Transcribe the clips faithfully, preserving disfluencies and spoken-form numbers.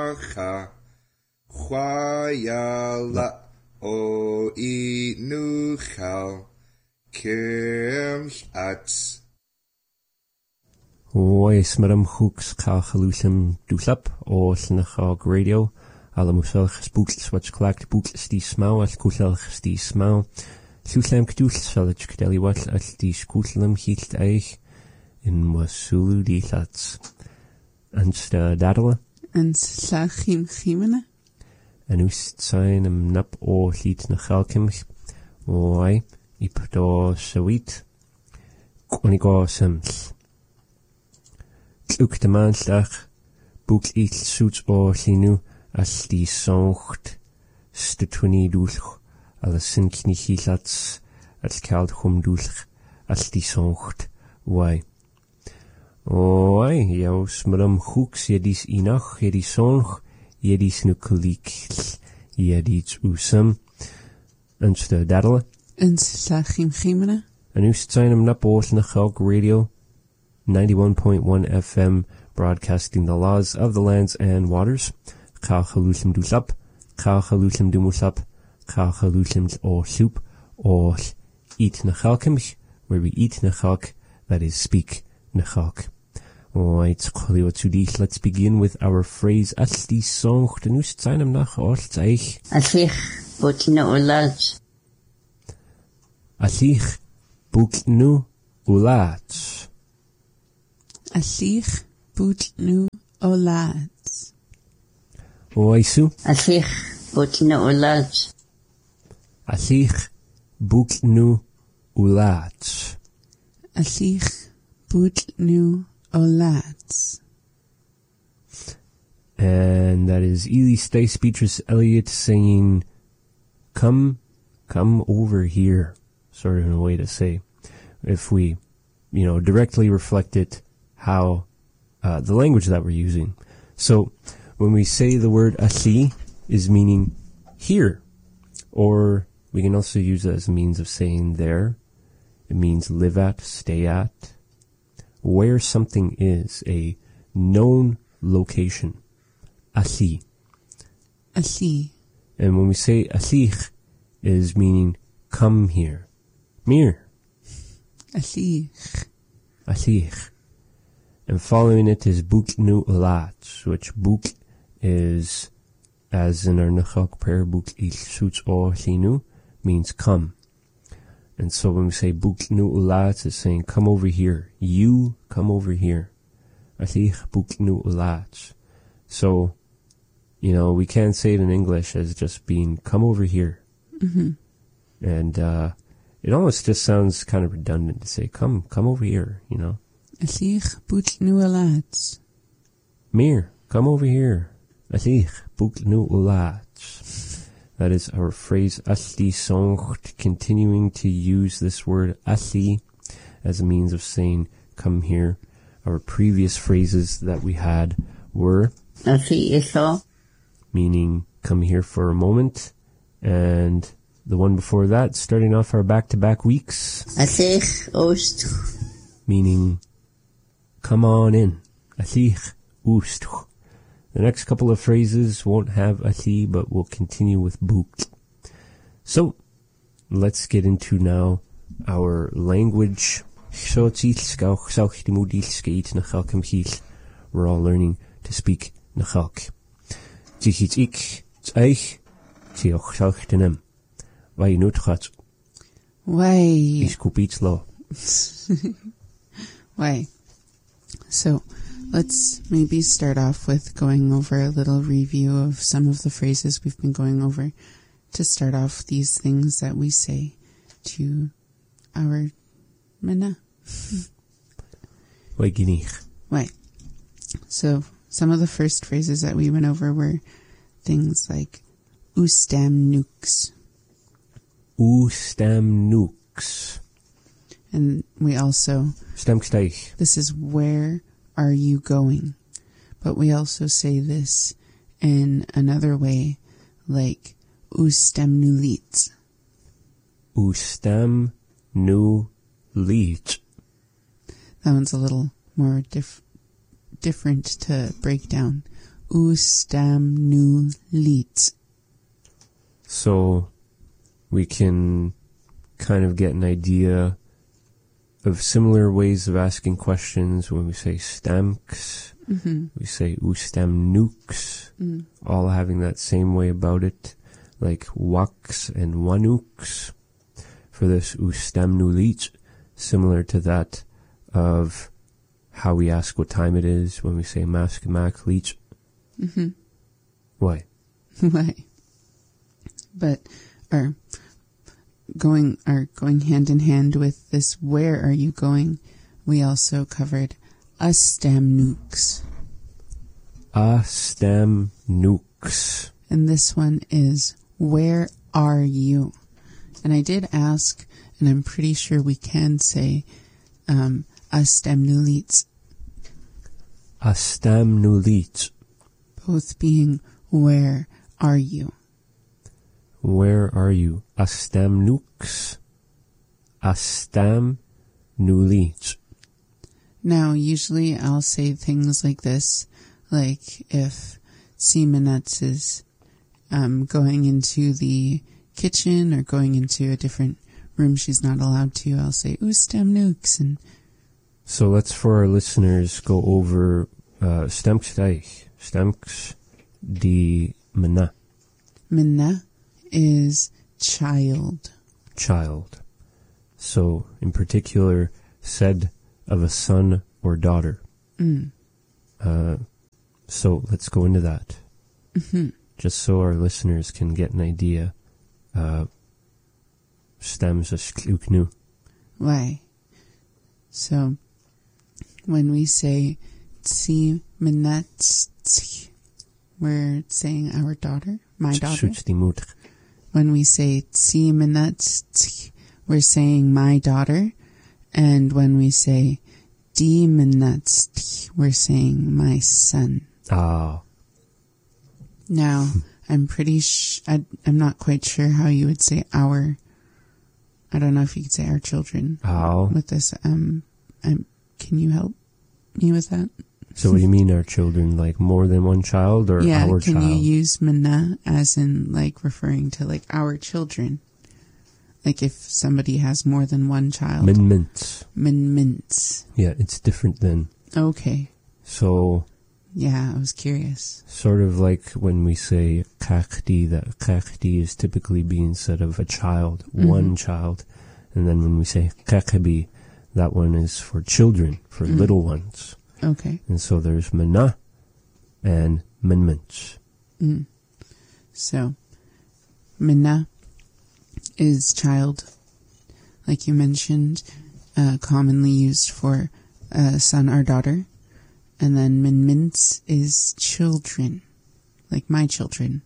Chwayala o I nuchal Kirch at Oes maram hooks kalchalusem dulap o snachog radio alamuselch spookles wat klakt boekles die smau als kuselch die smau Suslam kdus salach kdeli wat als die skuslem hielt eich in wasulu die lats ansta dadala en slachim chimene en ust zijn am nap o liet na chalkim oi ipdo sawit konigo sems Ook de maandag boek iets zoets o linu als die zongt stutuni dulch alles sint niet hilats als koud hom dulch als die zongt wai oi jou smram hoeks je dis inach je die zong je die snukulik je die usam en ste dadele en slachim chimene en u zijn hem na boos na Chalk radio ninety-one point one F M, broadcasting the laws of the lands and waters. Kalchalusem dulap, Kalchalusem dumusap, Kalchalusem o soup, or eat nachalkimch, where we eat nachalk, that is speak nachalk. Alright, let's begin with our phrase Asli song, den ust seinem nach Ostzeich. Aslich, butnu ulat. Aslich, butnu ulat. Aslich butnu olat. Oisu. Aslich butnu ulat. Aslich butnu ulat. Aslich butnu olat. And that is Ely Stace Beatrice Elliott saying, come, come over here, sort of in a way to say, if we, you know, directly reflect it, how uh, the language that we're using. So when we say the word asli is meaning here, or we can also use it as a means of saying there. It means live at, stay at, where something is, a known location. Asli. Asli. And when we say aslich is meaning come here. Mir. Aslich. Aslich. And following it is Buk Nu Ulat, which Buk is, as in our Nachok prayer, Buk Il Suts O Linu, means come. And so when we say Buk Nu Ulat, it's saying come over here. You come over here. Aslich Buk Nu Ulat. So, you know, we can't say it in English as just being come over here. Mm-hmm. And uh, it almost just sounds kind of redundant to say come, come over here, you know. Aslich butnu olat. Mir, come over here. Aslich butnu olat. That is our phrase asli songt, continuing to use this word asli as a means of saying come here. Our previous phrases that we had were meaning come here for a moment, and the one before that, starting off our back-to-back weeks, meaning come on in. Aslich ust. The next couple of phrases won't have asli, but will continue with buk. So, let's get into now our language. We're all learning to speak Nachalk. Tichit ik, t'eich, tioch salchtenem. Wai nutchat. Wai. Is kupits lo. Wai. So, let's maybe start off with going over a little review of some of the phrases we've been going over to start off these things that we say to our mena. Wai ginich. Wai. So, some of the first phrases that we went over were things like ustam nukes. Ustam nukes. And we also... Stamksteich. This is where are you going? But we also say this in another way, like ustam nulit. Ustam nulit. That one's a little more dif- different to break down. ustam nu lit. So we can kind of get an idea of similar ways of asking questions when we say stamks, Mm-hmm. we say ustam nukes, Mm. all having that same way about it, like waks and wanuks. For this ustam nu lit, similar to that of how we ask what time it is when we say mask mak lit. Mm-hmm. Why? Why? But are going are going hand in hand with this where are you going, we also covered ustam nukes. Ustam nukes. And this one is where are you? And I did ask, and I'm pretty sure we can say um ustam nu lit, Ustam nu lit. both being where are you? Where are you? Ustam nukes. Ustam nu lit. Now, usually I'll say things like this, like if Simonetz is um, going into the kitchen or going into a different room she's not allowed to, I'll say, ustam nukes, and So let's, for our listeners, go over uh, stamks reich. Stamks di mena. minna is child. Child. So, in particular, said of a son or daughter. Mm. Uh, so let's go into that. Mm-hmm. Just so our listeners can get an idea. Uh, stems as kluknu. Why? So, when we say tsi minetz, we're saying our daughter, my daughter. Such die moeder. When we say tsi minetz, we're saying my daughter. And when we say di minetz, we're saying my son. Ah, Now, I'm pretty sh- I, I'm not quite sure how you would say our. I don't know if you could say our children ow. with this. Um, um, can you help me with that? So what do you mean our children? Like more than one child or Yeah, our can child? you use mana as in like referring to like our children? Like if somebody has more than one child. Min mints. Min mints. Yeah, it's different than. Okay. So Yeah, I was curious. sort of like when we say kakdi, that kakdi is typically being said of a child, Mhm. one child. And then when we say kakabi, that one is for children, for Mm. little ones. Okay. And so there's mana and minminch. Mm. So, minna is child, like you mentioned, uh, commonly used for a son or daughter. And then min mints is children, like my children.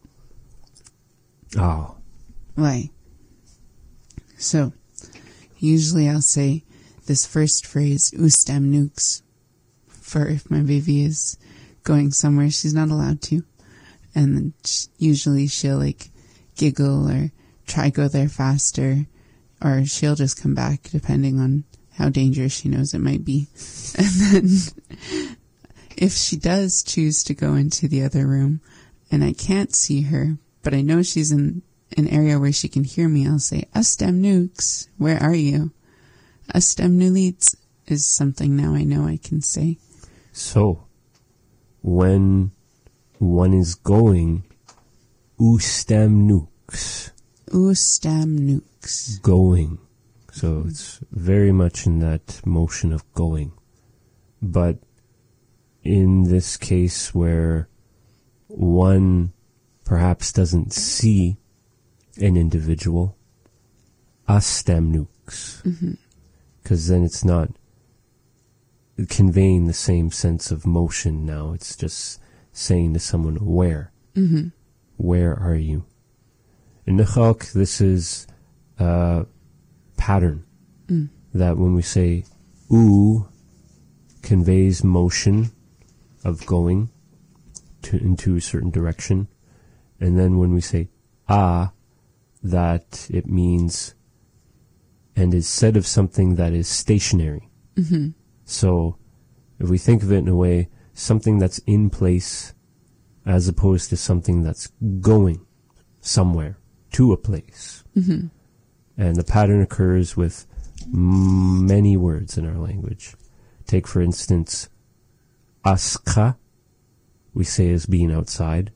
Oh, Why? So, usually I'll say this first phrase, ustam nukes, for if my baby is going somewhere she's not allowed to. And then sh- usually she'll like giggle or try go there faster, or she'll just come back depending on how dangerous she knows it might be. And then if she does choose to go into the other room and I can't see her, but I know she's in an area where she can hear me, I'll say, ustam nukes, where are you? Ustam nulits is something now I know I can say. so when one is going, ustam nukes, Ustam nukes. going. So it's very much in that motion of going. But in this case where one perhaps doesn't see an individual, ustam nukes. Mm-hmm. Because then it's not conveying the same sense of motion now. It's just saying to someone, where? Mm-hmm. Where are you? In Nechok, this is a pattern Mm. that when we say u conveys motion of going to into a certain direction, and then when we say a, that it means and is said of something that is stationary. Mm-hmm. So if we think of it in a way, something that's in place as opposed to something that's going somewhere, to a place. Mm-hmm. And the pattern occurs with m- many words in our language. Take, for instance, aska, we say as being outside.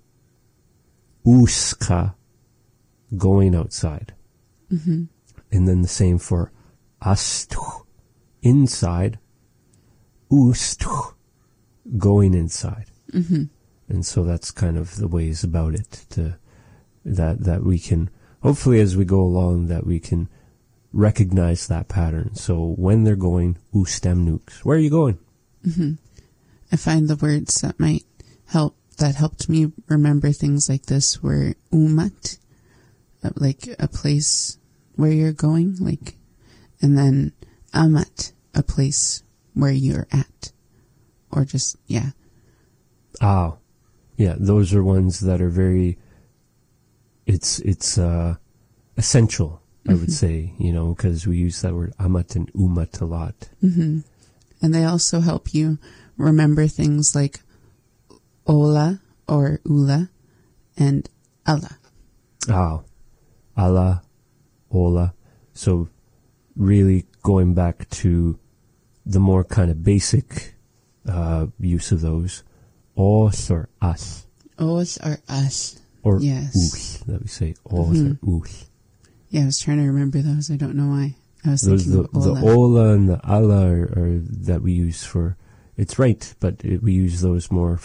Uska, going outside. Mm-hmm. And then the same for astu, inside. Ustu, going inside. Mm-hmm. And so that's kind of the ways about it, to that that we can, hopefully as we go along, that we can recognize that pattern. So when they're going, ustem nukes, where are you going? Mm-hmm. I find the words that might help, that helped me remember things like this were umat, like a place where you're going, like, and then amat, a place where you're at, or just, yeah. Ah, yeah, those are ones that are very, it's, it's, uh, essential, I would say, you know, because we use that word amat and umat a lot. Mm-hmm. And they also help you remember things like ola or ula and Allah. Ah, Allah, ola. So really going back to the more kind of basic uh, use of those, os or as. Os or us. Or yes. us, that we say, os Mm-hmm. or us. Yeah, I was trying to remember those. I don't know why. I was Those, thinking the, of ola. the ola and the Allah are, are that we use for, it's right, but it, we use those more